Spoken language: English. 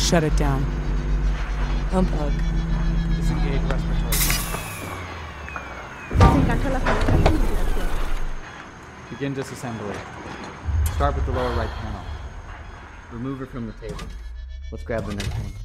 Shut it down. Unplug. Disengage respiratory. Se encaja la respiración. Begin disassembly. Start with the lower right panel. Remove her from the table. Let's grab the next one.